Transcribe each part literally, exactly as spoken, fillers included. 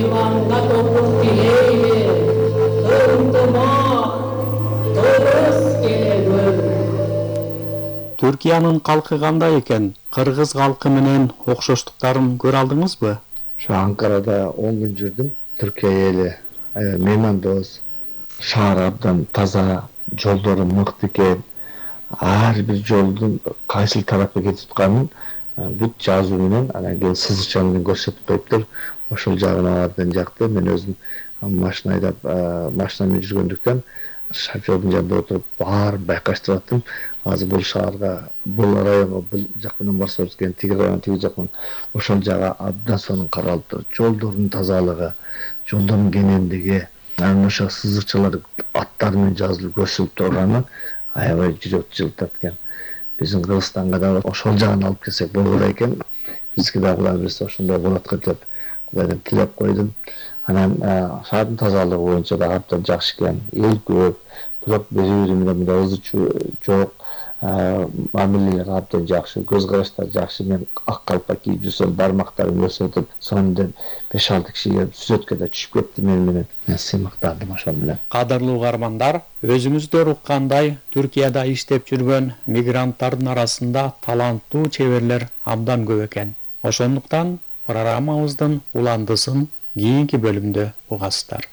Meyvanda topuk dileyli, ıntımақ, dұрыс келеді. Түркиянын калкы кандай экен? Кыргыз калкы менен окшоштуктарын көрө алдыңызбы? Şu Ankara'da on gün жүрдüm. Türkiye eli meymandoz, şahar abdan taza, жолдору мыкты экен. Ар бир жолдун кайсыл тарапка кетип атканын бүт жазуу менен анан кийин сызыкча менен көрсөтүп коюптур. Ошол жагын абдан жакты. Мен өзүм машина айдап, машина менен жүргөндүктөн шофёрдун жанында отуруп баары байкаштырып аттым. Азыр бул шаарга, бул районго бул жак менен барсабыз экен, тиги район, тиги жактан ошол жага абдан сонун каралып тур. Жолдордун тазалыгы, жолдордун кенендиги, анан ошо сызыкчалар аттар менен жазылып көрсөтүп турганы аябай жүрөк жылытат экен. Биздин Кыргызстанга да ошол жагын алып келсек болот экен. Бизге да Кудай берсе ошондой болот деп Кудайдан тилеп койдум. Анан шаардын тазалыгы боюнча да абдан жакшы экен. Эл көп, бирок бири-бири менен мындай ызы жок. Мамилелер абдан жакшы, көз караштар жакшы. Мен ак калпак кийип жүрсөм, бармактарым көрсөтүп, сонун беш алты киши келип сүрөткө да түшүп кетти мен менен. Мен сыймыктадым ошол менен. Кадырлуу угармандар, өзүңүздөр уккандай Түркияда иштеп жүргөн мигранттардын арасында таланттуу чеберлер абдан көп экен. Ошондуктан программабыздын уландысын кийинки бөлүмдө угасыздар.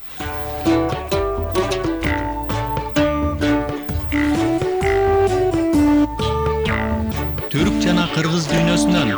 Түрк жана кыргыз дүйнөсүнөн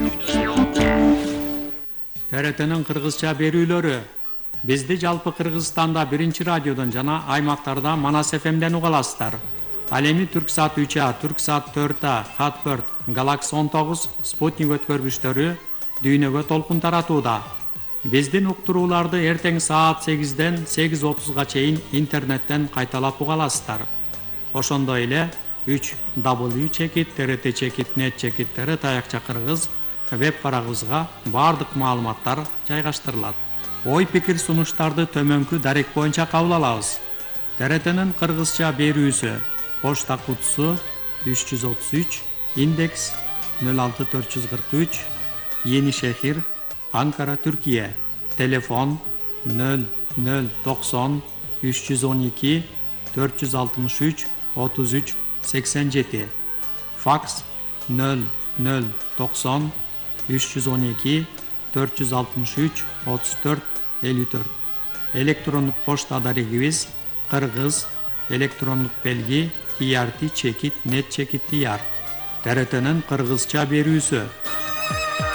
Т Р Т'нин кыргызча берүүлөрү бизди жалпы Кыргызстанда биринчи радиодон жана аймактарда Манас эф эмден уга аласыздар. Ал эми Түрксат үч А, Түрксат төрт А, Хатберт, Галакс он тогуз, Спутник өткөргүчтөрү дүйнөгө толкун таратууда. Биздин уктурууларды эртең саат сегизден сегиз отузга чейин интернеттен кайталап уга аласыздар. Ошондой эле үч дабл ю чекит т р т чекит нет чекит т р таякча кыргыз веб барагыбызга бардык маалыматтар жайгаштырылат. Ой пикир сунуштарды төмөнкү дарек боюнча кабыл алабыз. Т Р Т'нин кыргызча берүүсү почта кутусу үч жүз отуз үч, индекс нөл алты төрт жүз кырк үч, Yeni Şehir, Ankara, Türkiye. Telefon nol nol doksan üç yüz on iki dört yüz altmış üç otuz üç seksen yedi. Faks nol nol doksan üç yüz on iki dört yüz altmış üç otuz dört elli dört. Elektronik posta adresimiz Kırgız elektronik belgi T R T çekit net çekit diyar. T R T'nin Kırgızça berүүsü